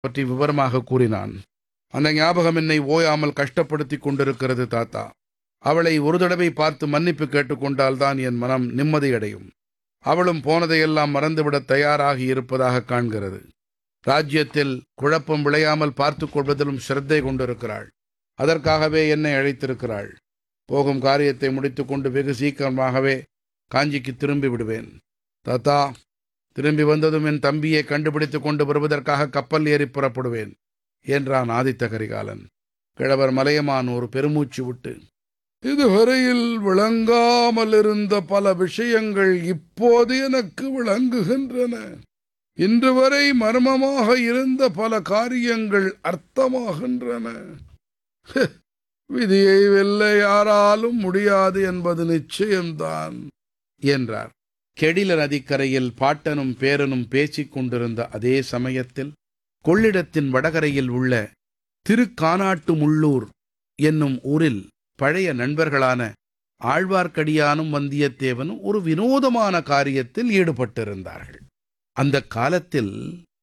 பற்றி விவரமாக கூறினான். அந்த ஞாபகம் என்னை ஓயாமல் கஷ்டப்படுத்தி கொண்டிருக்கிறது தாத்தா. அவளை ஒரு தடவை பார்த்து மன்னிப்பு கேட்டுக்கொண்டால்தான் என் மனம் நிம்மதியடையும். அவளும் போனதையெல்லாம் மறந்துவிடத் தயாராகி இருப்பதாக காண்கிறது. ராஜ்யத்தில் குழப்பம் விளையாமல் பார்த்துக் கொள்வதிலும் சிரத்தை கொண்டிருக்கிறாள். அதற்காகவே என்னை அழைத்திருக்கிறாள். போகும் காரியத்தை முடித்துக்கொண்டு வெகு சீக்கிரமாகவே காஞ்சிக்கு திரும்பி விடுவேன். தாத்தா, திரும்பி வந்ததும் என் தம்பியை கண்டுபிடித்துக் கொண்டு வருவதற்காக கப்பல் ஏறி புறப்படுவேன் என்றான் ஆதித்த கரிகாலன். கிழவர் மலையமான் ஒரு பெருமூச்சு விட்டு, இதுவரையில் விளங்காமல் இருந்த பல விஷயங்கள் இப்போது எனக்கு விளங்குகின்றன. இன்று வரை மர்மமாக இருந்த பல காரியங்கள் அர்த்தமாகின்றன. விதியை வெல்ல யாராலும் முடியாது என்பது நிச்சயம்தான் என்றார். கெடில நதிக்கரையில் பாட்டனும் பேரனும் பேசிக் கொண்டிருந்த அதே சமயத்தில் கொள்ளிடத்தின் வடகரையில் உள்ள திருக்கானாட்டுமுள்ளூர் என்னும் ஊரில் பழைய நண்பர்களான ஆழ்வார்க்கடியானும் வந்தியத்தேவனும் ஒரு வினோதமான காரியத்தில் ஈடுபட்டிருந்தார்கள். அந்த காலத்தில்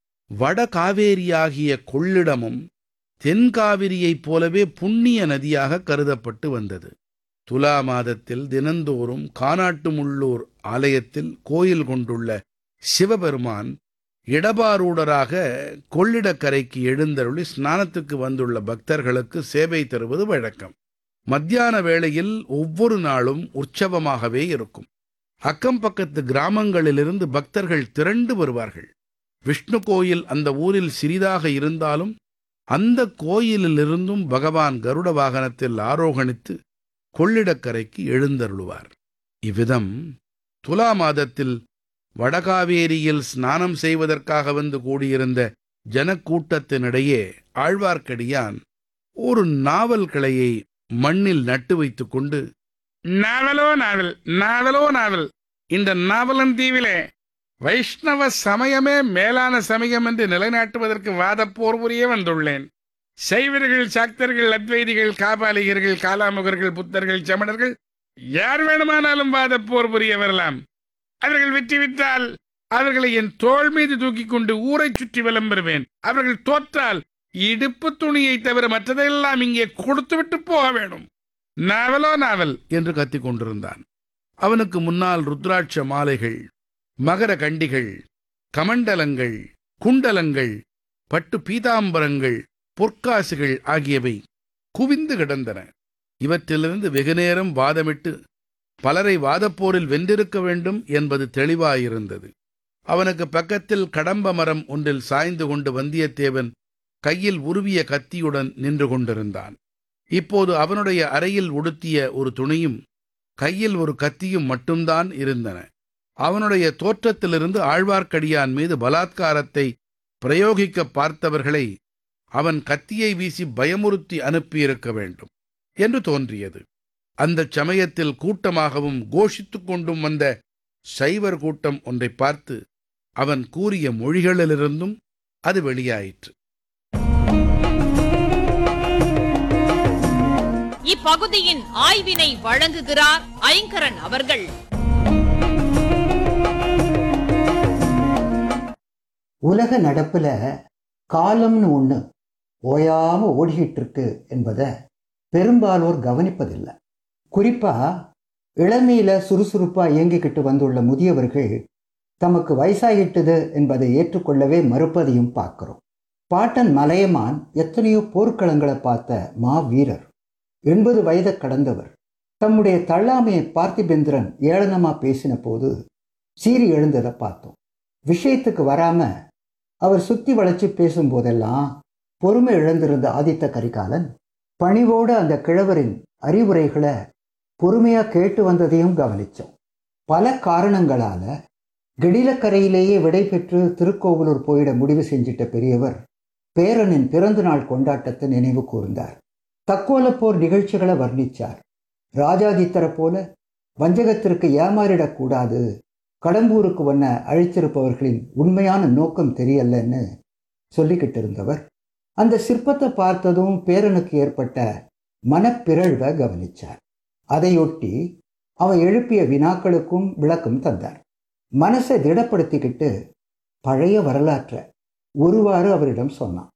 வட காவேரியாகிய கொள்ளிடமும் தென்காவிரியைப் போலவே புண்ணிய நதியாக கருதப்பட்டு வந்தது. துலா மாதத்தில் தினந்தோறும் கானாட்டுமுள்ளூர் ஆலயத்தில் கோயில் கொண்டுள்ள சிவபெருமான் இடபாரூடராக கொள்ளிடக்கரைக்கு எழுந்தருளி ஸ்நானத்துக்கு வந்துள்ள பக்தர்களுக்கு சேவை தருவது வழக்கம். மத்தியான வேளையில் ஒவ்வொரு நாளும் உற்சவமாகவே இருக்கும். அக்கம் பக்கத்து கிராமங்களிலிருந்து பக்தர்கள் திரண்டு வருவார்கள். விஷ்ணு கோயில் அந்த ஊரில் சிறிதாக இருந்தாலும் அந்த கோயிலிலிருந்தும் பகவான் கருட வாகனத்தில் ஆரோகணித்து கொள்ளிடக்கரைக்கு எழுந்தருளுவார். இவ்விதம் துலா மாதத்தில் வடகாவேரியில் ஸ்நானம் செய்வதற்காக வந்து கூடியிருந்த ஜனக்கூட்டத்தினிடையே ஆழ்வார்க்கடியான் ஒரு நாவல் கிளையை மண்ணில் நட்டு வைத்துக் கொண்டு, நாவலோ நாவல், நாவலோ நாவல், இந்த நாவலந்தீவிலே வைஷ்ணவ சமயமே மேலான சமயம் என்று நிலைநாட்டுவதற்கு வாதப்போர் புரிய வந்துள்ளேன். சைவர்கள், சாக்தர்கள், அத்வைதிகள், காபாலிகர்கள், காலாமுகர்கள், புத்தர்கள், சமணர்கள் யார் வேணுமானாலும் வாதப்போர் புரிய வரலாம். அவர்கள் வெற்றி விட்டால் அவர்களை என் தோள் மீது தூக்கி கொண்டு ஊரை சுற்றி வலம் பெறுவேன். அவர்கள் தோற்றால் இடுப்பு துணியை தவிர மற்றதெல்லாம் இங்கே கொடுத்துவிட்டு போக வேணும். நாவலோ நாவல் என்று கத்திக் கொண்டிருந்தான். அவனுக்கு முன்னால் ருத்ராட்ச மாலைகள், மகர கண்டிகள், கமண்டலங்கள், குண்டலங்கள், பட்டு பீதாம்பரங்கள், பொற்காசுகள் ஆகியவை குவிந்து கிடந்தன. இவற்றிலிருந்து வெகுநேரம் வாதமிட்டு பலரை வாதப்போரில் வென்றிருக்க வேண்டும் என்பது தெளிவாயிருந்தது. அவனுக்கு பக்கத்தில் கடம்ப மரம் ஒன்றில் சாய்ந்து கொண்டு வந்தியத்தேவன் கையில் உருவிய கத்தியுடன் நின்று கொண்டிருந்தான். இப்போது அவனுடைய அறையில் உடுத்திய ஒரு துணியும் கையில் ஒரு கத்தியும் மட்டும்தான் இருந்தன. அவனுடைய தோற்றத்திலிருந்து ஆழ்வார்க்கடியான் மீது பலாத்காரத்தை பிரயோகிக்க பார்த்தவர்களை அவன் கத்தியை வீசி பயமுறுத்தி அனுப்பியிருக்க வேண்டும் என்று தோன்றியது. அந்த சமயத்தில் கூட்டமாகவும் கோஷித்துக் கொண்டும் வந்த சைவர் கூட்டம் ஒன்றை பார்த்து அவன் கூறிய மொழிகளிலிருந்தும் அது வெளியாயிற்று. இப்பகுதியின் ஆய்வினை வழங்குகிறார் ஐங்கரன் அவர்கள். உலக நடப்புல காலம்னு ஒண்ணு ஓயாம ஓடிக்கிட்டு இருக்கு என்பதை பெரும்பாலோர் கவனிப்பதில்லை. குறிப்பா இளமையில சுறுசுறுப்பா இயங்கிக்கிட்டு வந்துள்ள முதியவர்கள் தமக்கு வயசாகிட்டது என்பதை ஏற்றுக்கொள்ளவே மறுப்பதையும் பார்க்கிறோம். பாட்டன் மலையமான் எத்தனையோ போர்க்களங்களை பார்த்த மா வீரர், 80 வயதை கடந்தவர். தம்முடைய தள்ளாமையை பார்த்திபேந்திரன் ஏளனமா பேசின போது சீறி எழுந்ததை பார்த்தோம். விஷயத்துக்கு வராம அவர் சுத்தி வளைச்சு பேசும்போதெல்லாம் பொறுமை இழந்திருந்த ஆதித்த கரிகாலன் பணிவோடு அந்த கிழவரின் அறிவுரைகளை பொறுமையா கேட்டு வந்ததையும் கவனிச்சோம். பல காரணங்களால கெடிலக்கரையிலேயே விடை பெற்று திருக்கோவலூர் போயிட முடிவு செஞ்சிட்ட பெரியவர் பேரனின் பிறந்த நாள் கொண்டாட்டத்தை நினைவு கூர்ந்தார். தக்கோலப்போர் நிகழ்ச்சிகளை வர்ணிச்சார். ராஜாதித்தரை போல வஞ்சகத்திற்கு ஏமாறிடக்கூடாது, கடம்பூருக்கு வண்ண அழைத்திருப்பவர்களின் உண்மையான நோக்கம் தெரியலன்னு சொல்லிக்கிட்டு இருந்தவர் அந்த சிற்பத்தை பார்த்ததும் பேரனுக்கு ஏற்பட்ட மனப்பிறழ்வை கவனிச்சார். அதையொட்டி அவன் எழுப்பிய வினாக்களுக்கும் விளக்கம் தந்தார். மனசை திடப்படுத்திக்கிட்டு பழைய வரலாற்றை ஒருவாறு அவரிடம் சொன்னான்.